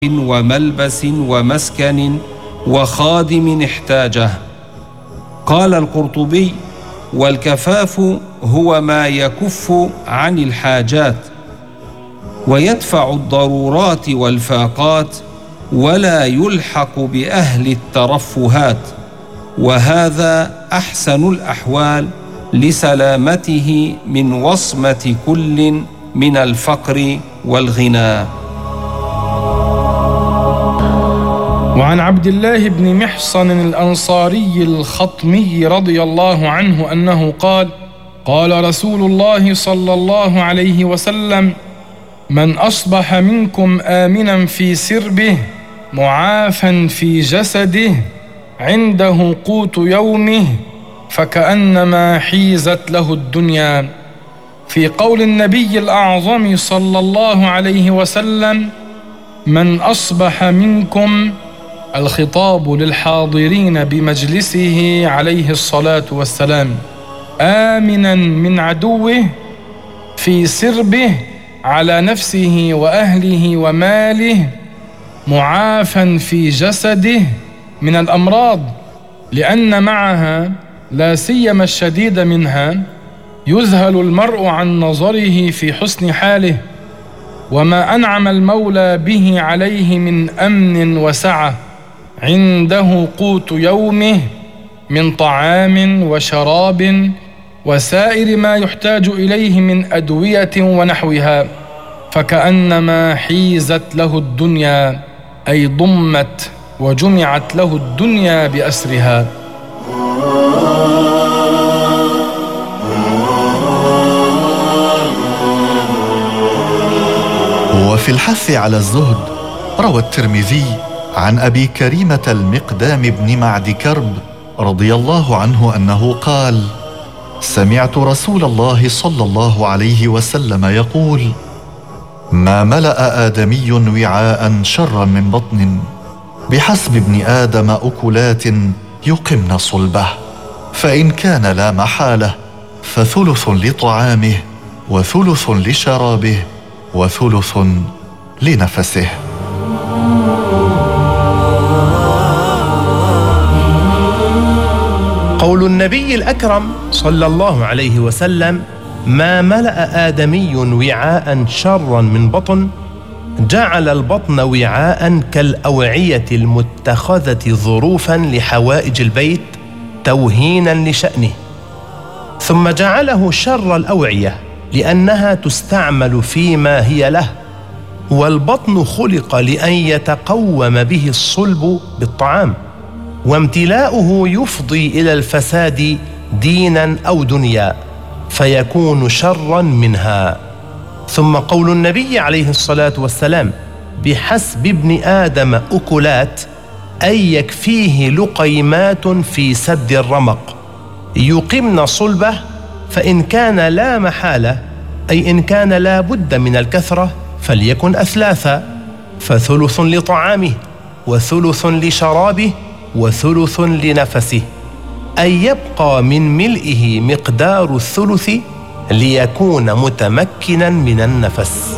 وملبس ومسكن وخادم احتاجه. قال القرطبي: والكفاف هو ما يكف عن الحاجات ويدفع الضرورات والفاقات ولا يلحق بأهل الترفهات، وهذا أحسن الأحوال لسلامته من وصمة كل من الفقر والغنى. وعن عبد الله بن محصن الأنصاري الخطمي رضي الله عنه أنه قال: قال رسول الله صلى الله عليه وسلم: من أصبح منكم آمنا في سربه معافا في جسده عنده قوت يومه فكأنما حيزت له الدنيا. في قول النبي الأعظم صلى الله عليه وسلم: من أصبح منكم، الخطاب للحاضرين بمجلسه عليه الصلاة والسلام، آمنا من عدوه في سربه على نفسه وأهله وماله، معافا في جسده من الأمراض، لأن معها لا سيما الشديد منها يذهل المرء عن نظره في حسن حاله، وما أنعم المولى به عليه من أمن وسعة، عنده قوت يومه من طعام وشراب وسائر ما يحتاج إليه من أدوية ونحوها، فكأنما حيزت له الدنيا، أي ضمت وجمعت له الدنيا بأسرها. وفي الحث على الزهد روى الترمذي عن أبي كريمة المقدام بن معد كرب رضي الله عنه أنه قال: سمعت رسول الله صلى الله عليه وسلم يقول: ما ملأ آدمي وعاء شرا من بطن، بحسب ابن آدم أكلات يقمن صلبه، فإن كان لا محالة فثلث لطعامه وثلث لشرابه وثلث لنفسه. قول النبي الأكرم صلى الله عليه وسلم: ما ملأ آدمي وعاء شرا من بطن، جعل البطن وعاء كالأوعية المتخذة ظروفا لحوائج البيت توهينا لشأنه، ثم جعله شر الأوعية لأنها تستعمل فيما هي له، والبطن خلق لأن يتقوم به الصلب بالطعام، وامتلاؤه يفضي إلى الفساد دينا أو دنيا فيكون شرا منها. ثم قول النبي عليه الصلاة والسلام: بحسب ابن آدم أكلات، أي يكفيه لقيمات في سد الرمق يقمن صلبه، فإن كان لا محالة، أي إن كان لا بد من الكثرة، فليكن أثلاثا، فثلث لطعامه وثلث لشرابه وثلث لنفسه، أي يبقى من ملئه مقدار الثلث ليكون متمكنا من النفس.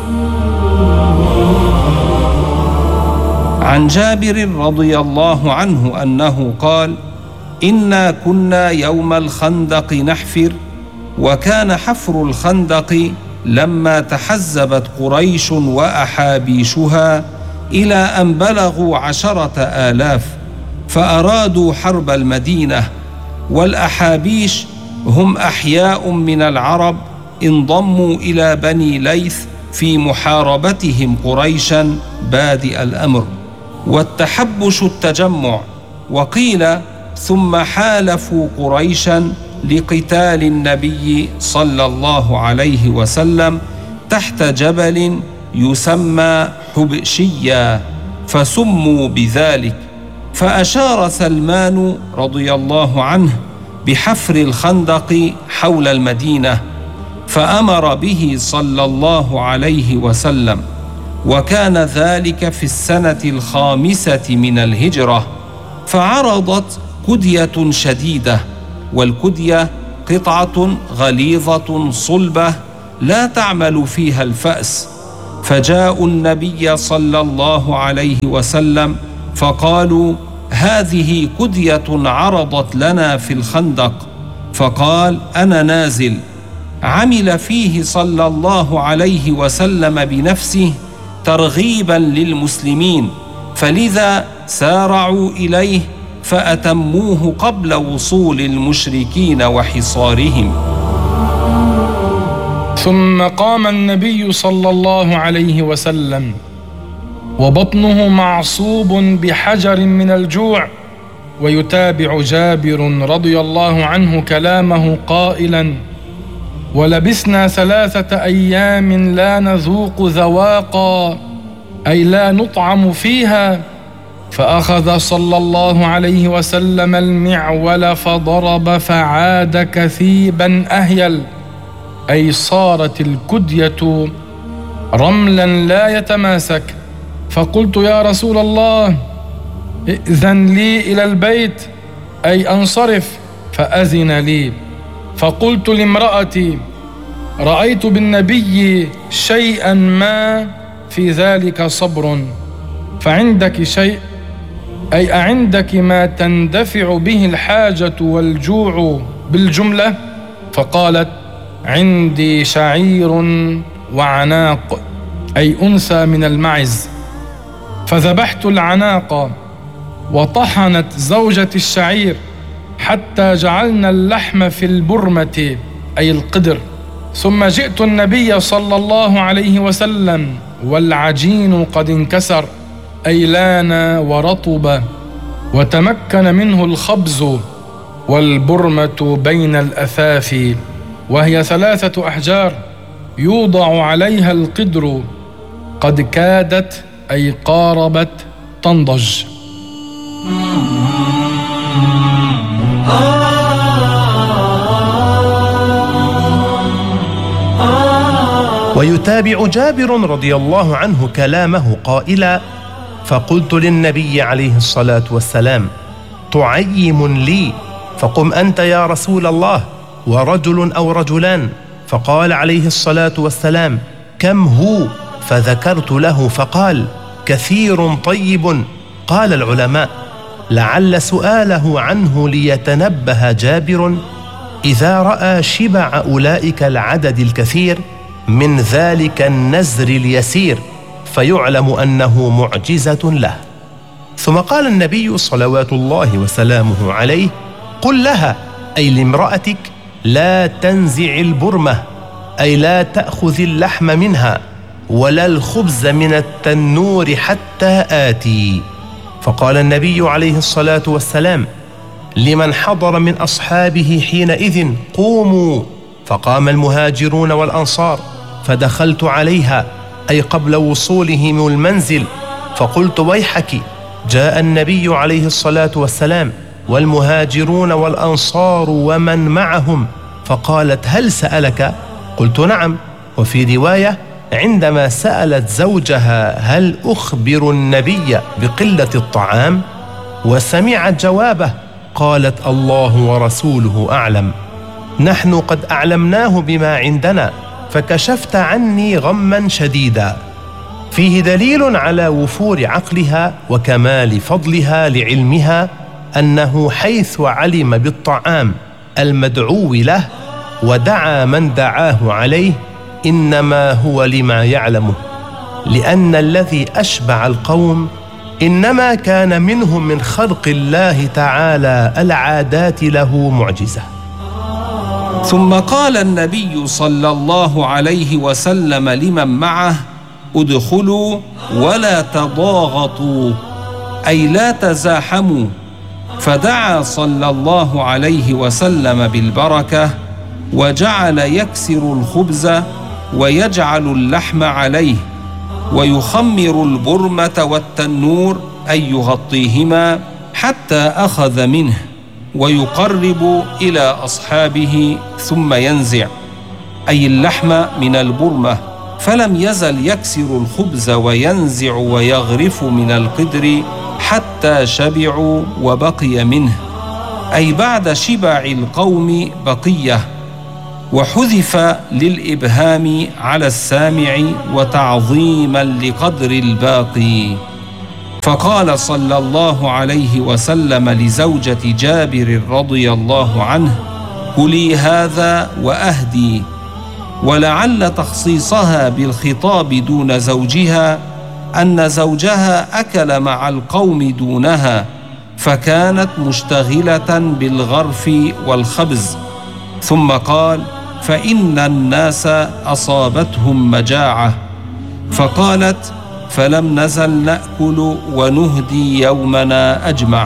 عن جابر رضي الله عنه أنه قال: إنا كنا يوم الخندق نحفر، وكان حفر الخندق لما تحزبت قريش وأحابيشها إلى أن بلغوا 10,000، فأرادوا حرب المدينة، والأحابيش هم أحياء من العرب انضموا إلى بني ليث في محاربتهم قريشا بادئ الأمر، والتحبش التجمع، وقيل ثم حالفوا قريشا لقتال النبي صلى الله عليه وسلم تحت جبل يسمى حبشيا، فسموا بذلك. فأشار سلمان رضي الله عنه بحفر الخندق حول المدينة، فأمر به صلى الله عليه وسلم، وكان ذلك في السنة 5 من الهجرة. فعرضت كدية شديدة، والكدية قطعة غليظة صلبة لا تعمل فيها الفأس، فجاءوا النبي صلى الله عليه وسلم فقالوا: هذه كدية عرضت لنا في الخندق. فقال: أنا نازل. عمل فيه صلى الله عليه وسلم بنفسه ترغيبا للمسلمين، فلذا سارعوا إليه فأتموه قبل وصول المشركين وحصارهم. ثم قام النبي صلى الله عليه وسلم وبطنه معصوب بحجر من الجوع، ويتابع جابر رضي الله عنه كلامه قائلا: ولبسنا 3 أيام لا نذوق ذواقا، أي لا نطعم فيها. فأخذ صلى الله عليه وسلم المعول فضرب فعاد كثيبا أهيل، أي صارت الكدية رملا لا يتماسك. فقلت: يا رسول الله، ائذن لي إلى البيت، أي أنصرف. فأذن لي. فقلت لامرأتي: رأيت بالنبي شيئا ما في ذلك صبر، فعندك شيء؟ أي أعندك ما تندفع به الحاجة والجوع بالجملة؟ فقالت: عندي شعير وعناق، أي أنثى من المعز. فذبحت العناق وطحنت زوجة الشعير حتى جعلنا اللحم في البرمة، أي القدر. ثم جئت النبي صلى الله عليه وسلم والعجين قد انكسر، أي لان ورطب، وتمكن منه الخبز، والبرمة بين الأثاف، وهي 3 أحجار يوضع عليها القدر، قد كادت أي قاربت تنضج. ويتابع جابر رضي الله عنه كلامه قائلا: فقلت للنبي عليه الصلاة والسلام: تعيم لي، فقم أنت يا رسول الله، ورجل أو رجلان. فقال عليه الصلاة والسلام: كم هو؟ فذكرت له فقال: كثير طيب. قال العلماء: لعل سؤاله عنه ليتنبه جابر إذا رأى شبع أولئك العدد الكثير من ذلك النزر اليسير، فيعلم أنه معجزة له. ثم قال النبي صلوات الله وسلامه عليه: قل لها، أي لامرأتك: لا تنزع البرمة، أي لا تأخذ اللحم منها ولا الخبز من التنور حتى آتي. فقال النبي عليه الصلاة والسلام لمن حضر من أصحابه حينئذ: قوموا. فقام المهاجرون والأنصار، فدخلت عليها، أي قبل وصولهم المنزل، فقلت: ويحك، جاء النبي عليه الصلاة والسلام والمهاجرون والأنصار ومن معهم. فقالت: هل سألك؟ قلت: نعم. وفي رواية: عندما سألت زوجها: هل أخبر النبي بقلة الطعام؟ وسمعت جوابه، قالت: الله ورسوله أعلم، نحن قد أعلمناه بما عندنا، فكشفت عني غما شديدا. فيه دليل على وفور عقلها وكمال فضلها لعلمها أنه حيث علم بالطعام المدعو له ودعا من دعاه عليه إنما هو لما يعلمه، لأن الذي أشبع القوم إنما كان منهم من خلق الله تعالى العادات له معجزة. ثم قال النبي صلى الله عليه وسلم لمن معه: ادخلوا ولا تضاغطوا، أي لا تزاحموا. فدعا صلى الله عليه وسلم بالبركة، وجعل يكسر الخبز ويجعل اللحم عليه، ويخمر البرمة والتنور، أي يغطيهما حتى أخذ منه، ويقرب إلى أصحابه ثم ينزع، أي اللحم من البرمة. فلم يزل يكسر الخبز وينزع ويغرف من القدر حتى شبعوا وبقي منه، أي بعد شبع القوم بقية. وحذف للإبهام على السامع وتعظيما لقدر الباقي. فقال صلى الله عليه وسلم لزوجة جابر رضي الله عنه: كلي هذا وأهدي. ولعل تخصيصها بالخطاب دون زوجها أن زوجها أكل مع القوم دونها، فكانت مشتغلة بالغرف والخبز. ثم قال: فإن الناس أصابتهم مجاعة. فقالت: فلم نزل نأكل ونهدي يومنا أجمع.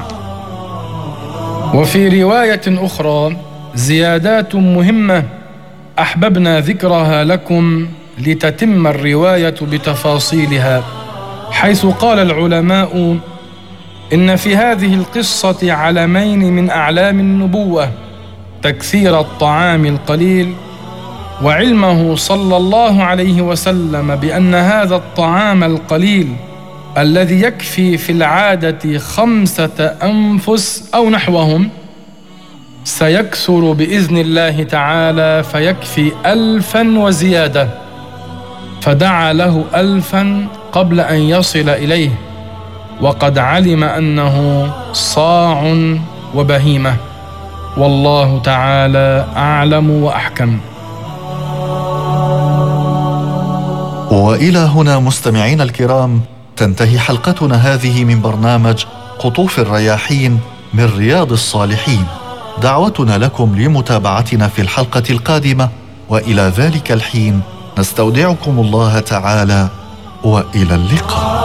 وفي رواية أخرى زيادات مهمة أحببنا ذكرها لكم لتتم الرواية بتفاصيلها، حيث قال العلماء إن في هذه القصة علمين من أعلام النبوة: تكثير الطعام القليل، وعلمه صلى الله عليه وسلم بأن هذا الطعام القليل الذي يكفي في العادة 5 أنفس أو نحوهم سيكثر بإذن الله تعالى فيكفي 1000 وزيادة، فدعا له 1000 قبل أن يصل إليه، وقد علم أنه صاع وبهيمة. والله تعالى أعلم وأحكم. وإلى هنا مستمعينا الكرام تنتهي حلقتنا هذه من برنامج قطوف الرياحين من رياض الصالحين. دعوتنا لكم لمتابعتنا في الحلقة القادمة، وإلى ذلك الحين نستودعكم الله تعالى، وإلى اللقاء.